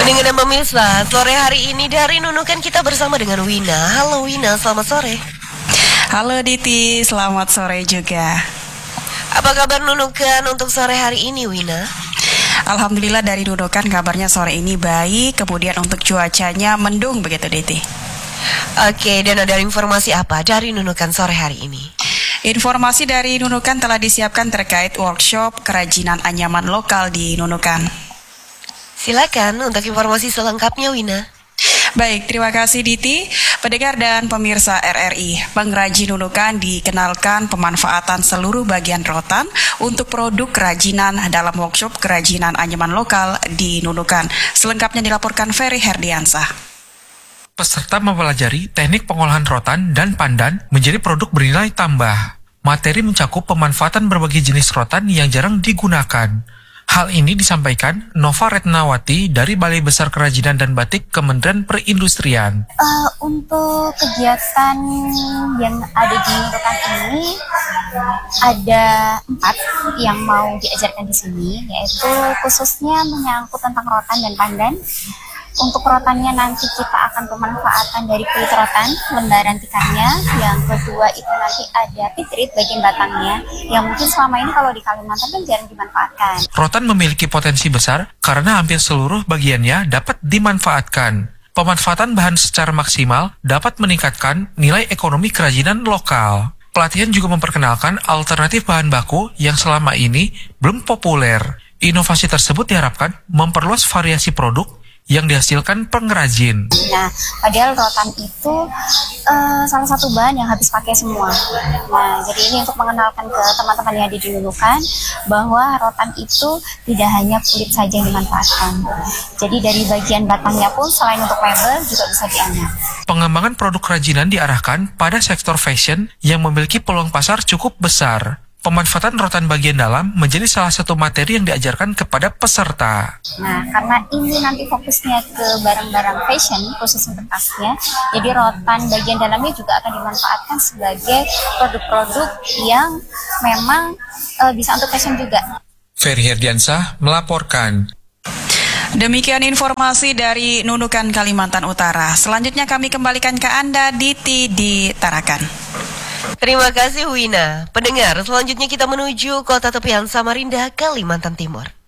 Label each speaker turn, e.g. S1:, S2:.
S1: Pendengar dan pemirsa, sore hari ini dari Nunukan kita bersama dengan Wina. Halo Wina, selamat sore.
S2: Halo Diti, selamat sore juga.
S1: Apa kabar Nunukan untuk sore hari ini Wina?
S2: Alhamdulillah dari Nunukan kabarnya sore ini baik, kemudian untuk cuacanya mendung begitu Diti.
S1: Oke, dan ada informasi apa dari Nunukan sore hari ini?
S2: Informasi dari Nunukan telah disiapkan terkait workshop kerajinan anyaman lokal di Nunukan.
S1: Silakan untuk informasi selengkapnya Wina.
S2: Baik, terima kasih Diti. Pendengar dan pemirsa RRI, pengrajin Nunukan dikenalkan pemanfaatan seluruh bagian rotan untuk produk kerajinan dalam workshop kerajinan anyaman lokal di Nunukan. Selengkapnya dilaporkan Ferry Herdiansah.
S3: Peserta mempelajari teknik pengolahan rotan dan pandan menjadi produk bernilai tambah. Materi mencakup pemanfaatan berbagai jenis rotan yang jarang digunakan. Hal ini disampaikan Nova Retnawati dari Balai Besar Kerajinan dan Batik Kementerian Perindustrian.
S4: Untuk kegiatan yang ada di Nunukan ini ada 4 yang mau diajarkan di sini, yaitu khususnya menyangkut tentang rotan dan pandan. Untuk rotannya nanti kita akan pemanfaatan dari kulit rotan, lembaran tikarnya. Yang kedua itu nanti ada pitrit bagian batangnya, yang mungkin selama ini kalau di Kalimantan kan jarang dimanfaatkan.
S3: Rotan memiliki potensi besar karena hampir seluruh bagiannya dapat dimanfaatkan. Pemanfaatan bahan secara maksimal dapat meningkatkan nilai ekonomi kerajinan lokal. Pelatihan juga memperkenalkan alternatif bahan baku yang selama ini belum populer. Inovasi tersebut diharapkan memperluas variasi produk yang dihasilkan pengrajin.
S4: Nah, padahal rotan itu salah satu bahan yang habis pakai semua. Nah, jadi ini untuk mengenalkan ke teman-teman yang ada di Nunukan bahwa rotan itu tidak hanya kulit saja yang dimanfaatkan. Jadi dari bagian batangnya pun selain untuk mebel juga bisa dianyam.
S3: Pengembangan produk kerajinan diarahkan pada sektor fashion yang memiliki peluang pasar cukup besar. Pemanfaatan rotan bagian dalam menjadi salah satu materi yang diajarkan kepada peserta.
S4: Nah, karena ini nanti fokusnya ke barang-barang fashion, khusus untuk tasnya, jadi rotan bagian dalamnya juga akan dimanfaatkan sebagai produk-produk yang memang bisa untuk fashion juga.
S3: Ferry Herdiansah melaporkan.
S2: Demikian informasi dari Nunukan Kalimantan Utara. Selanjutnya kami kembalikan ke Anda Diti di Tarakan.
S1: Terima kasih Wina. Pendengar, selanjutnya kita menuju kota tepian Samarinda, Kalimantan Timur.